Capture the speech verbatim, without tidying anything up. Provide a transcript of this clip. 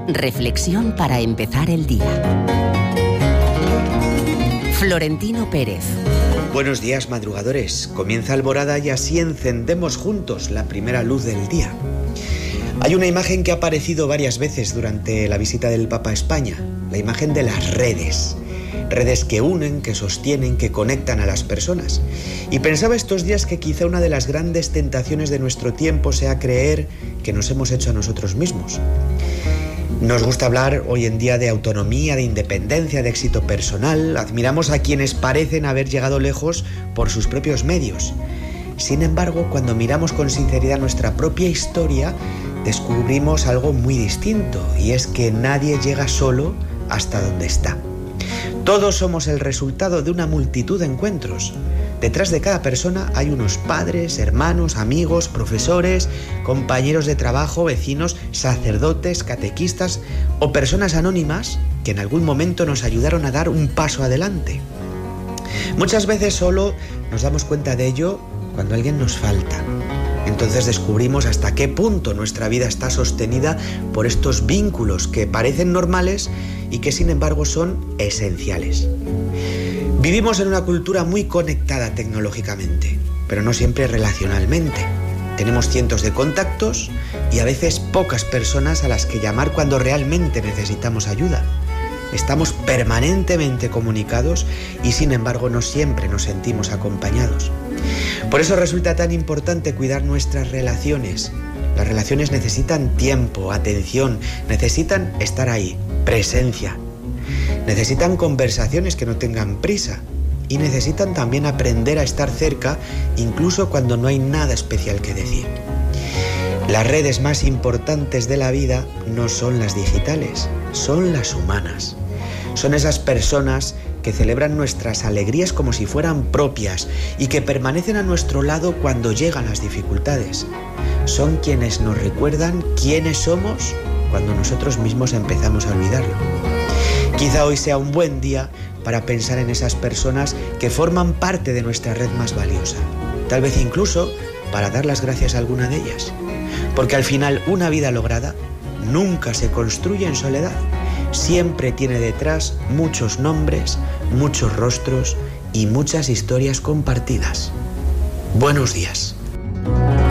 Reflexión para empezar el día. Florentino Pérez. Buenos días, madrugadores. Comienza Alborada y así encendemos juntos la primera luz del día. Hay una imagen que ha aparecido varias veces durante la visita del Papa a España, la imagen de las redes. Redes que unen, que sostienen, que conectan a las personas. Y pensaba estos días que quizá una de las grandes tentaciones de nuestro tiempo sea creer que nos hemos hecho a nosotros mismos. Nos gusta hablar hoy en día de autonomía, de independencia, de éxito personal. Admiramos a quienes parecen haber llegado lejos por sus propios medios. Sin embargo, cuando miramos con sinceridad nuestra propia historia, descubrimos algo muy distinto, y es que nadie llega solo hasta donde está. Todos somos el resultado de una multitud de encuentros. Detrás de cada persona hay unos padres, hermanos, amigos, profesores, compañeros de trabajo, vecinos, sacerdotes, catequistas o personas anónimas que en algún momento nos ayudaron a dar un paso adelante. Muchas veces solo nos damos cuenta de ello cuando alguien nos falta. Entonces descubrimos hasta qué punto nuestra vida está sostenida por estos vínculos que parecen normales y que sin embargo son esenciales. Vivimos en una cultura muy conectada tecnológicamente, pero no siempre relacionalmente. Tenemos cientos de contactos y a veces pocas personas a las que llamar cuando realmente necesitamos ayuda. Estamos permanentemente comunicados y sin embargo no siempre nos sentimos acompañados. Por eso resulta tan importante cuidar nuestras relaciones. Las relaciones necesitan tiempo, atención, necesitan estar ahí, presencia. Necesitan conversaciones que no tengan prisa y necesitan también aprender a estar cerca incluso cuando no hay nada especial que decir. Las redes más importantes de la vida no son las digitales, son las humanas. Son esas personas que celebran nuestras alegrías como si fueran propias y que permanecen a nuestro lado cuando llegan las dificultades. Son quienes nos recuerdan quiénes somos cuando nosotros mismos empezamos a olvidarlo. Quizá hoy sea un buen día para pensar en esas personas que forman parte de nuestra red más valiosa. Tal vez incluso para dar las gracias a alguna de ellas. Porque al final una vida lograda nunca se construye en soledad. Siempre tiene detrás muchos nombres, muchos rostros y muchas historias compartidas. Buenos días.